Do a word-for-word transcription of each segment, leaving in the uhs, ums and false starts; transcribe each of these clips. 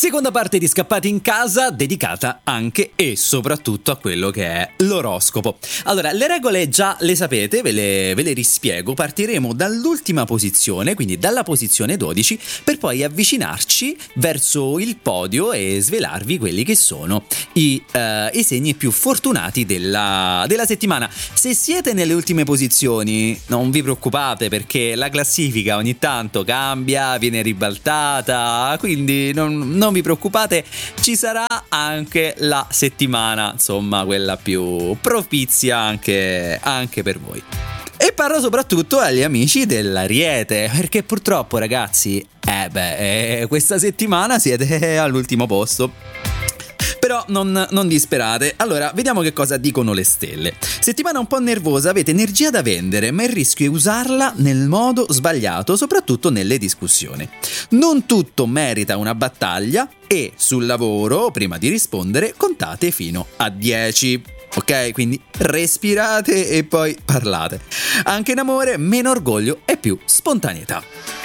Seconda parte di Scappati in casa, dedicata anche e soprattutto a quello che è l'oroscopo. Allora, le regole già le sapete, ve le, ve le rispiego. Partiremo dall'ultima posizione, quindi dalla posizione dodici, per poi avvicinarci verso il podio e svelarvi quelli che sono i, uh, i segni più fortunati della, della settimana. Se siete nelle ultime posizioni, non vi preoccupate, perché la classifica ogni tanto cambia, viene ribaltata, quindi non, non vi preoccupate, ci sarà anche la settimana, insomma, quella più propizia anche, anche per voi. E parlo soprattutto agli amici dell'Ariete, perché purtroppo, ragazzi, eh beh, eh, questa settimana siete all'ultimo posto. Però non, non disperate. Allora, vediamo che cosa dicono le stelle. Settimana un po' nervosa, avete energia da vendere, ma il rischio è usarla nel modo sbagliato, soprattutto nelle discussioni. Non tutto merita una battaglia e sul lavoro, prima di rispondere, contate fino a dieci. Ok, quindi respirate e poi parlate. Anche in amore, meno orgoglio e più spontaneità.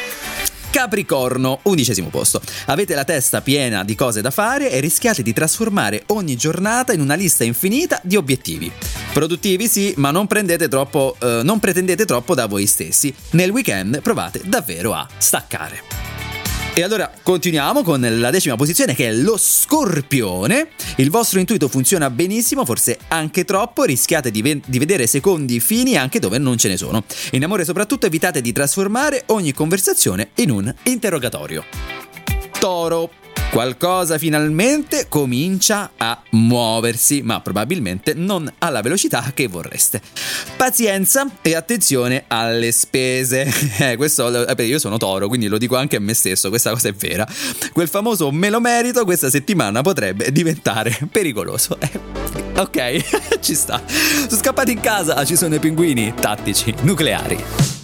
Capricorno, undicesimo posto. Avete la testa piena di cose da fare e rischiate di trasformare ogni giornata in una lista infinita di obiettivi. Produttivi sì, ma non prendete troppo, eh, non pretendete troppo da voi stessi. Nel weekend provate davvero a staccare. E allora continuiamo con la decima posizione, che è lo Scorpione. Il vostro intuito funziona benissimo, forse anche troppo, rischiate di, ve- di vedere secondi fini anche dove non ce ne sono. In amore soprattutto evitate di trasformare ogni conversazione in un interrogatorio. Toro. Qualcosa finalmente comincia a muoversi, ma probabilmente non alla velocità che vorreste. Pazienza e attenzione alle spese. Eh, questo, io sono Toro, quindi lo dico anche a me stesso, questa cosa è vera. Quel famoso me lo merito questa settimana potrebbe diventare pericoloso. Eh, ok, ci sta. Sono scappati in casa, ci sono i pinguini tattici nucleari.